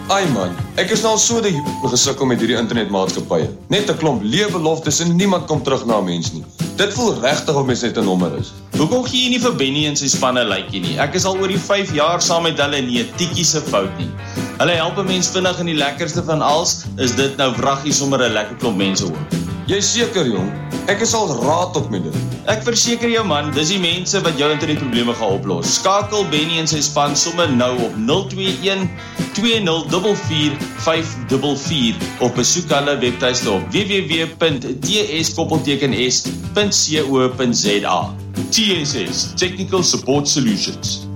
Ai man, ek is nou al so gesukkel met hierdie internetmaatskappye. Net 'n klomp leë beloftes en niemand kom terug na 'n mens nie. Dit voel regtig of mens net 'n nommer is. Hoekom gee jy nie vir Benny en sy spanne lykie nie? Ek is al oor die 5 jaar saam met hulle nie 'n tikkie se fout nie. Hulle help 'n mens vinnig en die lekkerste van alles is dit nou vraggie sommer 'n lekker klomp mense ook. Jy seker jong, ek is al raad op met dit. Ek verseker jou man, dis die mense wat jou internetprobleme gaan oplos. Skakel Benny en sy span sommer nou op 021 2044 544 of besoek hulle webtuiste op www.ts.co.za. TSS, Technical Support Solutions.